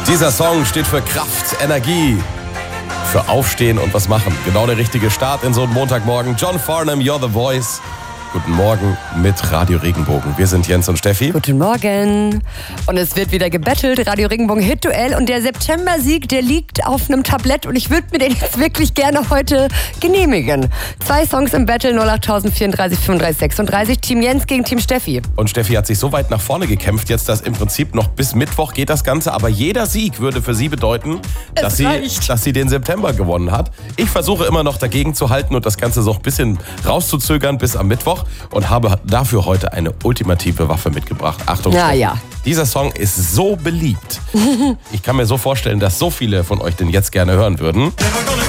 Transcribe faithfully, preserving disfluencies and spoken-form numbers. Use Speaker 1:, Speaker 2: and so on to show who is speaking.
Speaker 1: Dieser Song steht für Kraft, Energie, für Aufstehen und was machen. Genau der richtige Start in so einen Montagmorgen. John Farnham, You're the Voice. Guten Morgen mit Radio Regenbogen. Wir sind Jens und Steffi.
Speaker 2: Guten Morgen. Und es wird wieder gebettelt, Radio Regenbogen Hit-Duell. Und der September-Sieg, der liegt auf einem Tablett. Und ich würde mir den jetzt wirklich gerne heute genehmigen. Zwei Songs im Battle, null acht vierunddreißig fünfunddreißig sechsunddreißig. Team Jens gegen Team Steffi.
Speaker 1: Und Steffi hat sich so weit nach vorne gekämpft, jetzt dass im Prinzip noch bis Mittwoch geht das Ganze. Aber jeder Sieg würde für sie bedeuten, dass sie, dass sie den September gewonnen hat. Ich versuche immer noch dagegen zu halten und das Ganze so ein bisschen rauszuzögern bis am Mittwoch. Und habe dafür heute eine ultimative Waffe mitgebracht. Achtung,
Speaker 2: ja, ja.
Speaker 1: Dieser Song ist so beliebt. Ich kann mir so vorstellen, dass so viele von euch den jetzt gerne hören würden.